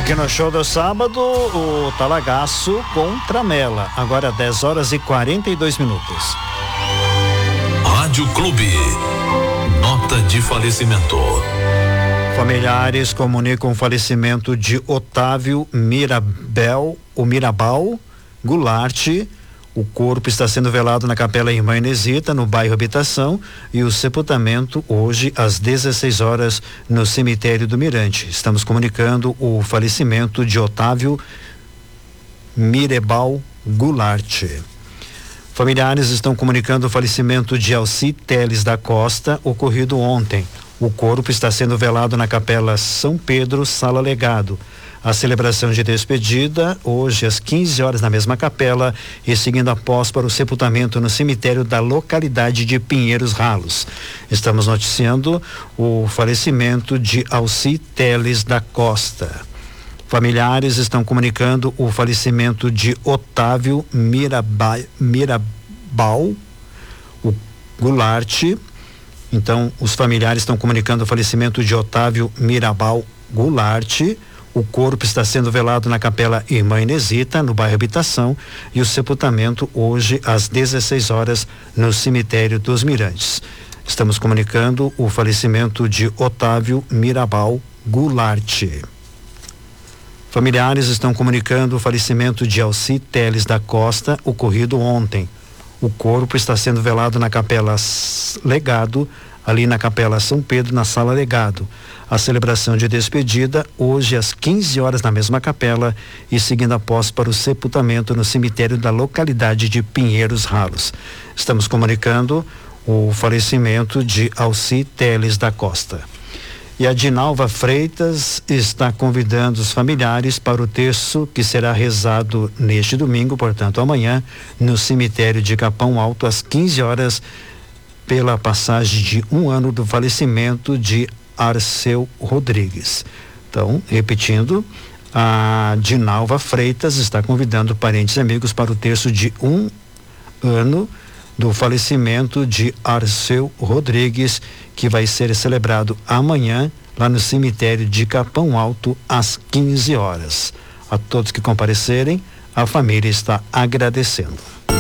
Aqui no show do sábado, o Talagaço contra Mela. Agora 10h42. Rádio Clube. Nota de falecimento. Familiares comunicam o falecimento de Otávio Mirabal Goulart. O corpo está sendo velado na Capela Irmã Inesita, no bairro Habitação, e o sepultamento hoje às 16 horas no cemitério do Mirante. Estamos comunicando o falecimento de Otávio Mirabal Goulart. Familiares estão comunicando o falecimento de Alci Teles da Costa, ocorrido ontem. O corpo está sendo velado na Capela São Pedro, Sala Legado. A celebração de despedida, hoje às 15 horas na mesma capela, e seguindo após para o sepultamento no cemitério da localidade de Pinheiros Ralos. Estamos noticiando o falecimento de Alci Teles da Costa. Familiares estão comunicando o falecimento de Otávio Mirabal Goulart. Então, os familiares estão comunicando o falecimento de Otávio Mirabal Goulart. O corpo está sendo velado na Capela Irmã Inesita, no bairro Habitação, e o sepultamento hoje às 16 horas no cemitério dos Mirantes. Estamos comunicando o falecimento de Otávio Mirabal Goulart. Familiares estão comunicando o falecimento de Alci Teles da Costa, ocorrido ontem. O corpo está sendo velado na Capela Legado, ali na Capela São Pedro, na Sala Legado. A celebração de despedida, hoje às 15 horas na mesma capela, e seguindo após para o sepultamento no cemitério da localidade de Pinheiros Ralos. Estamos comunicando o falecimento de Alci Teles da Costa. E a Dinalva Freitas está convidando os familiares para o terço que será rezado neste domingo, portanto amanhã, no cemitério de Capão Alto, às 15 horas, pela passagem de 1 ano do falecimento de Arceu Rodrigues. Então, repetindo, a Dinalva Freitas está convidando parentes e amigos para o terço de 1 ano do falecimento de Arceu Rodrigues, que vai ser celebrado amanhã lá no cemitério de Capão Alto às 15 horas. A todos que comparecerem, a família está agradecendo.